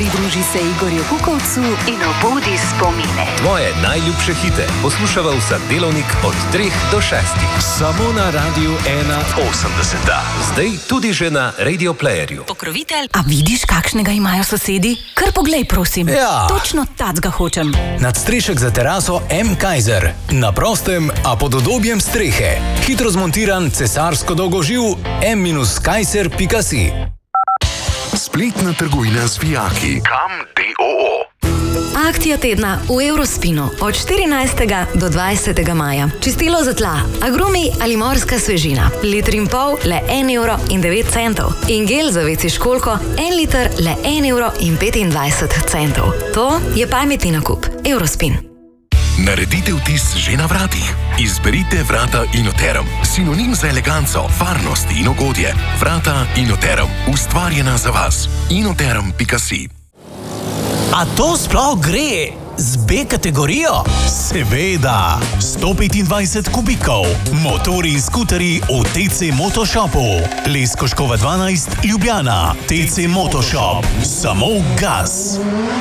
Pridruži se Igorju Kukovcu in obudi spomine. Tvoje najljubše hite poslušava vsak delovnik od 3 do 6. Samo na Radiu 1.80. Zdaj tudi že na Radio Playerju. Pokrovitelj. A vidiš, kakšnega imajo sosedi? Kar poglej, prosim. Ja. Točno tacga hočem. Nadstrešek za teraso M. Kaiser. Na prostem, a pod udobjem strehe. Hitro zmontiran cesarsko dolgoživ m-kaiser.si. Spletna trgovina z vijaki. Kam DOO. Akcija tedna v Eurospinu od 14. do 20. maja. Čistilo za tla, agrumi ali morska svežina. 1,5 litra le 1,09 €. In gel za WC školjko 1 liter le 1,25 €. To je pametni nakup. Eurospin. Naredite vtis že na vratih. Izberite vrata Inoterum. Sinonim za eleganco, varnost in ugodje. Vrata Inoterum. Ustvarjena za vas. Inoterum.si. A to sploh gre z B kategorijo? Seveda! 125 kubikov, motori in skuterji v TC Motoshopu. Leskoškova 12, Ljubljana. TC Motoshop. Samo gas!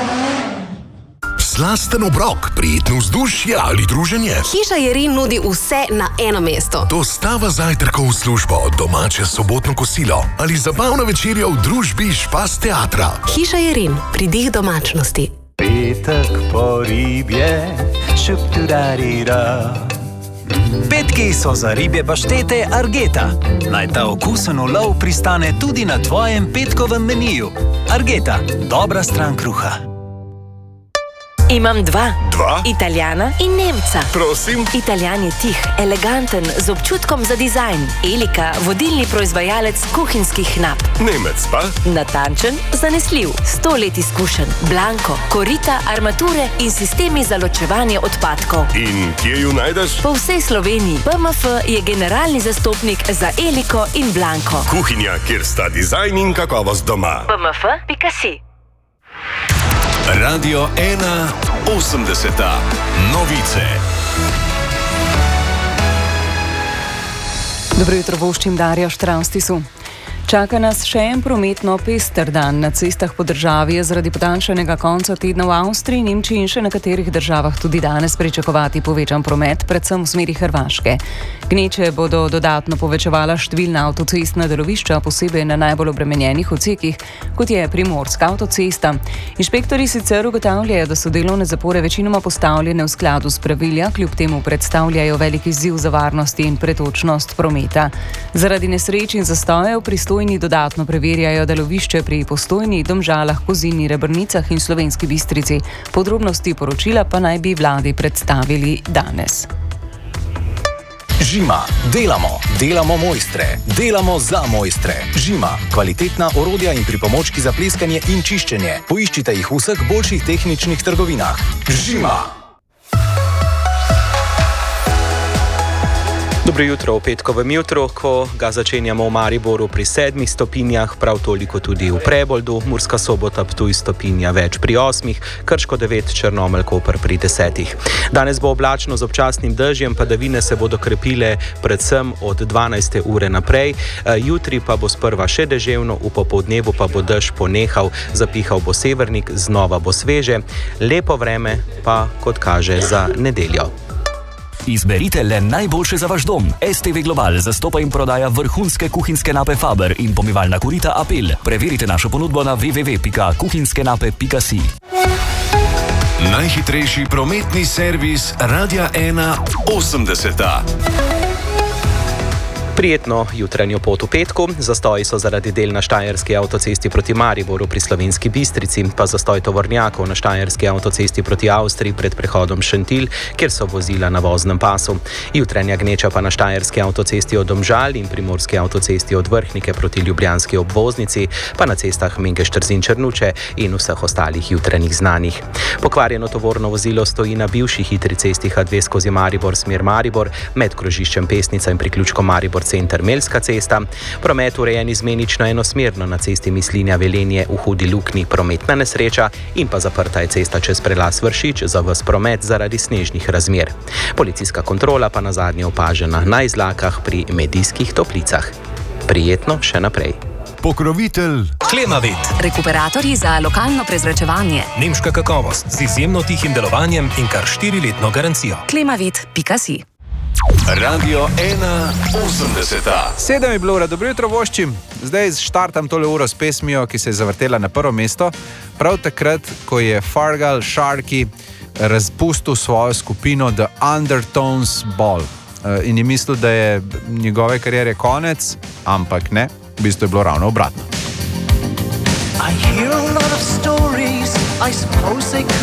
Slasten obrok, prijetno vzdušje ali druženje. Hiša Jerin nudi vse na eno mesto. Dostava zajtrkov v službo, domače sobotno kosilo ali zabavna večerja v družbi Špas teatra. Hiša Jerin, pridih domačnosti. Petek po ribje, šupturarira. Petki so za ribje paštete Argeta. Naj ta okusen ulov pristane tudi na tvojem petkovem meniju. Argeta, dobra stran kruha. Imam dva. Dva? Italijana in Nemca. Prosim? Italijan je tih, eleganten, z občutkom za dizajn. Elika, vodilni proizvajalec kuhinjskih nap. Nemec pa? Natančen, zanesljiv, 100 let izkušen. Blanko, korita, armature in sistemi za ločevanje odpadkov. In kje ju najdeš? Po vsej Sloveniji. BMF je generalni zastopnik za Eliko in Blanko. Kuhinja, kjer sta dizajn in kakovost doma. BMF.si. Radio 1.80. Novice. Dobro jutro, voščim Darja Štravstisu. Čaka nas še en prometno pester dan. Na cestah po državi je zaradi podaljšanega konca tedna v Avstriji, Nemčiji in še nekaterih državah tudi danes pričakovati povečan promet, predvsem v smeri Hrvaške. Gneče bodo dodatno povečevala številna avtocestna delovišča, posebej na najbolj obremenjenih odsekih, kot je Primorska avtocesta. Inšpektorji sicer ugotavljajo, da so delovne zapore večinoma postavljene v skladu s pravili, kljub temu predstavljajo velik izziv za varnost in pretočnost prometa. Zaradi nesreč in zastojev pristojni dodatno preverjajo delovišče pri Postojni, Domžalah, Kozini, Rebrnicah in Slovenski Bistrici. Podrobnosti poročila pa naj bi vladi predstavili danes. Žima. Delamo mojstre. Delamo za mojstre. Žima. Kvalitetna orodja in pripomočki za pleskanje in čiščenje. Poiščite jih v vseh boljših tehničnih trgovinah. Žima. Dobro jutro v petkovem jutru, ko ga začenjamo v Mariboru pri 7 stopinjah, prav toliko tudi v Preboldu, Murska Sobota, Ptuj stopinja več pri 8, Krško 9, Črnomelj, Koper pri 10. Danes bo oblačno z občasnim dežjem, padavine se bodo krepile predvsem od 12. ure naprej, jutri pa bo sprva še deževno, v popoldnevu pa bo dež ponehal, zapihal bo severnik, znova bo sveže, lepo vreme pa, kot kaže, za nedeljo. Izberite le najboljše za vaš dom. STV Global zastopa in prodaja vrhunske kuhinjske nape Faber in pomivalna korita Apel. Preverite našo ponudbo na www.kuhinjskenape.si. Najhitrejši prometni servis Radia 1.80. Prijetno jutranjo pot v petku, zastoji so zaradi del na Štajerski avtocesti proti Mariboru pri Slovenski Bistrici, pa zastoj tovornjakov na Štajerski avtocesti proti Avstriji pred prehodom Šentilj, kjer so vozila na voznem pasu. Jutranja gneča pa na Štajerski avtocesti od Domžal in Primorski avtocesti od Vrhnike proti Ljubljanski obvoznici, pa na cestah Mengeš-Trzin-Črnuče in vseh ostalih jutranjih znanih. Pokvarjeno tovorno vozilo stoji na bivši hitri cesti H2 skozi Maribor, smer Maribor, med krožiščem Pesnica in priključkom Maribor center Melska cesta. Promet urejen izmenično enosmerno na cesti Mislinja-Velenje v Hudi Luknji, prometna nesreča in pa zaprta je cesta čez prelaz Vršič za ves promet zaradi snežnih razmer. Policijska kontrola pa nazadnje opažena na izlakah pri Medijskih Toplicah. Prijetno še naprej. pokrovitelj Klemavit. Rekuperatorji za lokalno prezračevanje. Nemška kakovost z izjemno tihim delovanjem in kar 4-letno garancijo. Klemavit.si. Radio 180. 7 je bilo, dobro jutro voščim. Zdaj štartam tole uro s pesmijo, ki se je zavrtela na prvo mesto. Prav takrat, ko je Fargal Sharkey razpustil svojo skupino The Undertones Ball. In je mislil, da je njegove kariere konec, ampak ne, v bistvu je bilo ravno obratno. I hear a lot of stories, I suppose they